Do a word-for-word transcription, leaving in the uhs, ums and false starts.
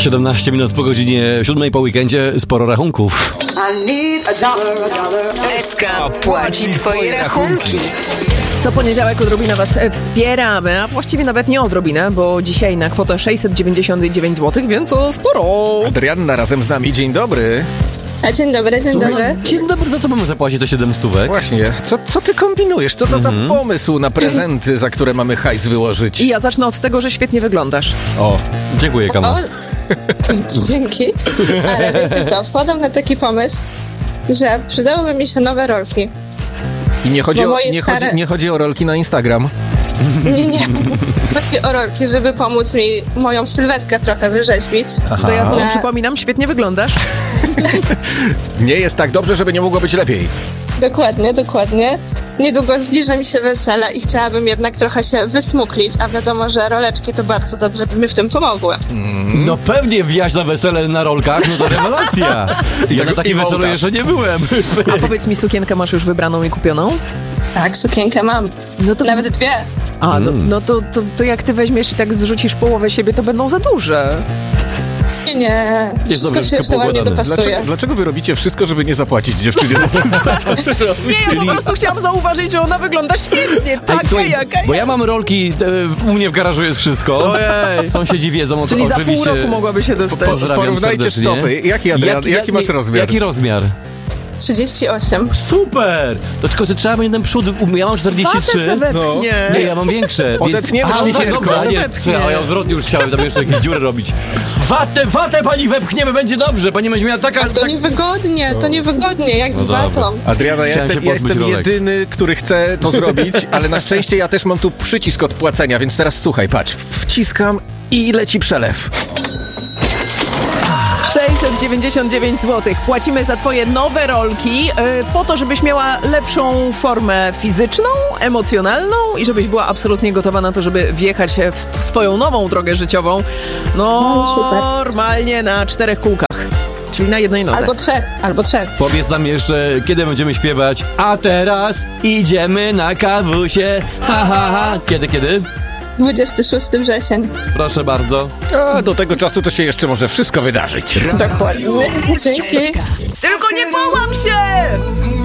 siedemnaście minut po godzinie siódmej po weekendzie, sporo rachunków. S K płaci twoje rachunki. Co poniedziałek odrobinę was wspieramy, a właściwie nawet nie odrobinę, bo dzisiaj na kwotę sześćset dziewięćdziesiąt dziewięć złotych, więc o sporo. Adrianna razem z nami, dzień dobry. A dzień dobry, dzień Słuchaj, dobry. Dzień dobry, za co mamy zapłacić to siedem stówek? Właśnie, co, co ty kombinujesz? Co to za pomysł na prezenty, za które mamy hajs wyłożyć? I ja zacznę od tego, że świetnie wyglądasz. O, dziękuję, O, Kama. dzięki. Ale wiecie co, wpadam na taki pomysł, że przydałyby mi się nowe rolki. I nie chodzi, bo o, moje nie, stare- chodzi, nie chodzi o rolki na Instagram. Nie, nie. Chodzi o rolki, żeby pomóc mi moją sylwetkę trochę wyrzeźbić. Aha. To ja znowu Ne. przypominam, świetnie wyglądasz. Nie jest tak dobrze, żeby nie mogło być lepiej. Dokładnie, dokładnie. Niedługo zbliża mi się wesele i chciałabym jednak trochę się wysmuklić, a wiadomo, że roleczki to bardzo dobrze by mi w tym pomogły. No pewnie wjazd na wesele na rolkach, no to rewelacja. Ja na takim i weselu wołtasz. jeszcze nie byłem. A powiedz mi, sukienkę masz już wybraną i kupioną? Tak, sukienkę mam. No to... Nawet dwie. A, no, no to, to, to jak ty weźmiesz i tak zrzucisz połowę siebie, to będą za duże. Nie, nie. Wszystko dobrze, się wszystko jeszcze ładnie poukładane. dopasuje. Dlaczego, dlaczego wy robicie wszystko, żeby nie zapłacić dziewczynie za to? Nie, ja po prostu chciałam zauważyć, że ona wygląda świetnie. Ej, Taka słuchaj, jaka bo ja jest. mam rolki, e, u mnie w garażu jest wszystko. Ojej. Sąsiedzi wiedzą, o co Czyli za oczywiście. pół roku mogłaby się dostać. Pozdrawiam Porównajcie serdecznie. stopy. Jaki, Adrian, jaki masz rozmiar? Jaki rozmiar? trzydzieści osiem. Super! To tylko, że trzeba mieć ten przód. Ja mam czterdzieści Watę trzy. se wepchnie. Nie, ja mam większe. Odetniemy A, szlifierką. dobrze, a nie, Wepchnie. słuchaj, a ja odwrotnie już chciałem tam jeszcze jakieś dziury robić. Watę, watę pani wepchniemy, będzie dobrze. Pani będzie miała taka... To tak... niewygodnie, to niewygodnie, jak No z dobra. watą. Adriana, ja Chciałem jestem, się ja pozbyć jestem rolek. jedyny, który chce to zrobić, ale na szczęście ja też mam tu przycisk od płacenia, więc teraz słuchaj, patrz, wciskam i leci przelew. sześćset dziewięćdziesiąt dziewięć złotych. Płacimy za twoje nowe rolki yy, po to, żebyś miała lepszą formę fizyczną, emocjonalną i żebyś była absolutnie gotowa na to, żeby wjechać w swoją nową drogę życiową. No, No, super. normalnie na czterech kółkach. Czyli na jednej nodze. Albo trzech, albo trzech. Powiedz nam jeszcze, kiedy będziemy śpiewać. A teraz idziemy na kawusie. Ha, ha, ha. Kiedy, kiedy? dwudziestego szóstego września. Proszę bardzo. A do tego czasu to się jeszcze może wszystko wydarzyć. Dokładnie. Dzięki. Tylko nie połam się!